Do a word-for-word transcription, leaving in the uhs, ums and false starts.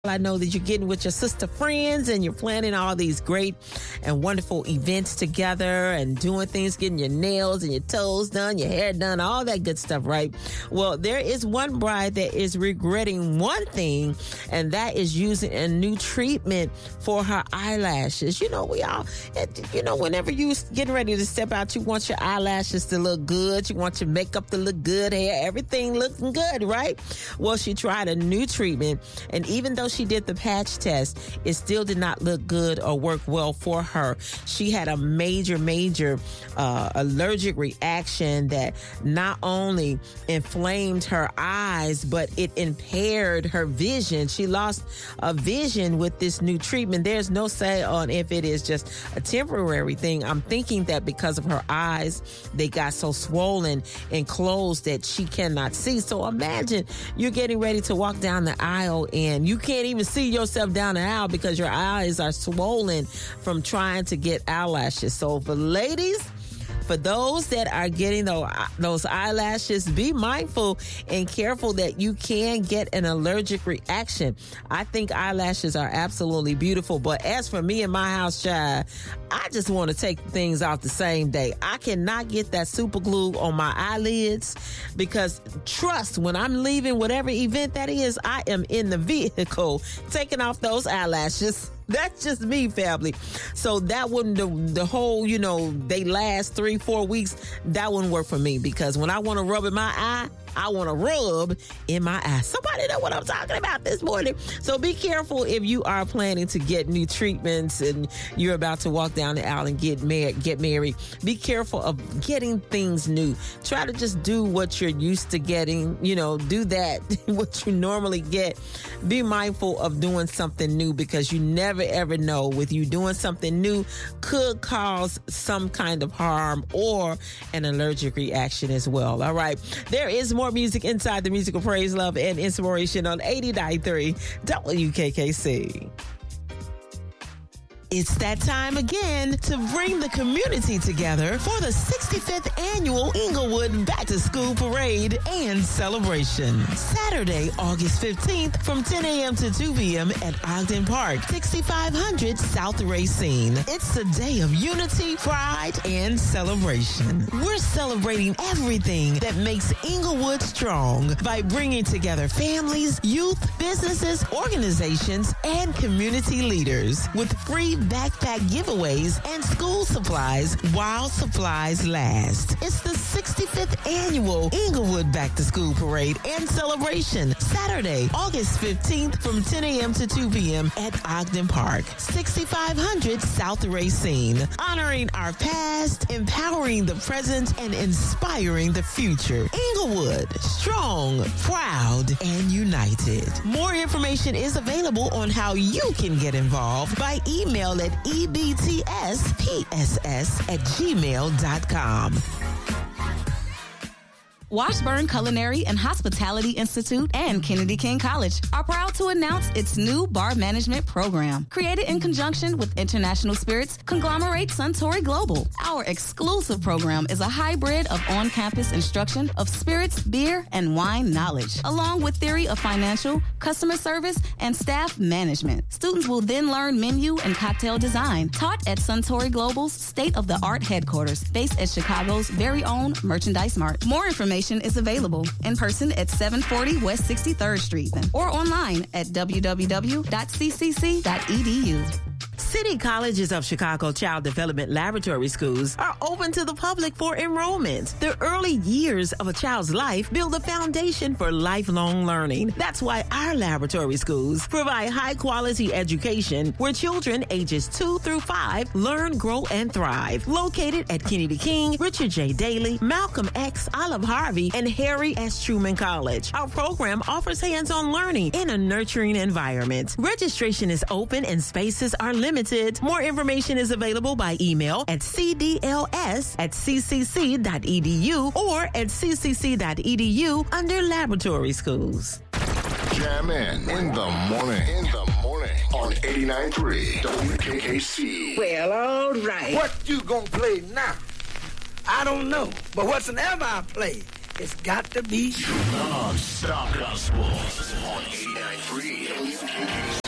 I know that you're getting with your sister friends and you're planning all these great and wonderful events together and doing things, getting your nails and your toes done, your hair done, all that good stuff, right? Well, there is one bride that is regretting one thing, and that is using a new treatment for her eyelashes. You know, we all, you know, whenever you getting ready to step out, you want your eyelashes to look good. You want your makeup to look good, hair, everything looking good, right? Well, she tried a new treatment, and even though she did the patch test, it still did not look good or work well for her. She had a major, major uh, allergic reaction that not only inflamed her eyes, but it impaired her vision. She lost a vision with this new treatment. There's no say on if it is just a temporary thing. I'm thinking that because of her eyes, they got so swollen and closed that she cannot see. So imagine you're getting ready to walk down the aisle and you can't even see yourself down the aisle because your eyes are swollen from trying to get eyelashes. So for ladies, for those that are getting those, those eyelashes, be mindful and careful that you can get an allergic reaction. I think eyelashes are absolutely beautiful, but as for me and my house child, I just want to take things off the same day. I cannot get that super glue on my eyelids because trust, when I'm leaving whatever event that is, I am in the vehicle taking off those eyelashes. That's just me, family. So that wouldn't, the, the whole, you know, they last three, four weeks, that wouldn't work for me because when I want to rub in my eye, I want to rub in my eye. Somebody know what I'm talking about this morning. So be careful if you are planning to get new treatments and you're about to walk down the aisle and get married. Get married. Be careful of getting things new. Try to just do what you're used to getting. You know, do that, what you normally get. Be mindful of doing something new because you never, ever know with you doing something new could cause some kind of harm or an allergic reaction as well. All right. There is more More music inside the Musical Praise, Love, and Inspiration on eighty-nine point three W K K C. It's that time again to bring the community together for the sixty-fifth Annual Inglewood Back to School Parade and Celebration. Saturday, August fifteenth from ten a.m. to two p.m. at Ogden Park, sixty-five hundred South Racine. It's a day of unity, pride, and celebration. We're celebrating everything that makes Inglewood strong by bringing together families, youth, businesses, organizations, and community leaders with free backpack giveaways and school supplies while supplies last. It's the sixty-fifth Annual Inglewood Back to School Parade and Celebration, Saturday, August fifteenth from ten a.m. to two p.m. at Ogden Park, sixty-five hundred South Racine. Honoring our past, empowering the present, and inspiring the future. Inglewood, strong, proud, and united. More information is available on how you can get involved by email at e b t s p s s at gmail dot com. Washburn Culinary and Hospitality Institute and Kennedy King College are proud to announce its new bar management program. Created in conjunction with International Spirits conglomerate Suntory Global. Our exclusive program is a hybrid of on-campus instruction of spirits, beer, and wine knowledge, along with theory of financial, customer service, and staff management. Students will then learn menu and cocktail design, taught at Suntory Global's state-of-the-art headquarters, based at Chicago's very own Merchandise Mart. More information is available in person at seven forty West sixty-third Street or online at w w w dot c c c dot e d u. City Colleges of Chicago Child Development Laboratory Schools are open to the public for enrollment. The early years of a child's life build a foundation for lifelong learning. That's why our laboratory schools provide high-quality education where children ages two through five learn, grow, and thrive. Located at Kennedy King, Richard J. Daley, Malcolm X, Olive Harvey, and Harry S. Truman College. Our program offers hands-on learning in a nurturing environment. Registration is open and spaces are limited. More information is available by email at c d l s at c c c dot e d u or at c c c dot e d u under laboratory schools. Jam in in the morning. In the morning on eighty-nine point three W K K C. Well, all right. What you gonna play now? I don't know, but whatsoever I play, it's got to be Non-stop gospel on eighty-nine point three W K K C. K K C.